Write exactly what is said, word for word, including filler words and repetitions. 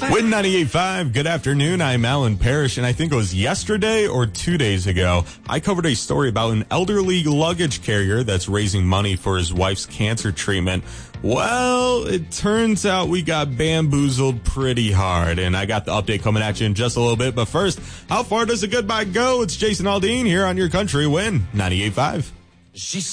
Win ninety-eight point five, good afternoon. I'm Alan Parrish, and I think it was yesterday or two days ago, I covered a story about an elderly luggage carrier that's raising money for his wife's cancer treatment. Well, it turns out we got bamboozled pretty hard, and I got the update coming at you in just a little bit. But first, how far does a goodbye go? It's Jason Aldean here on your country win ninety-eight point five.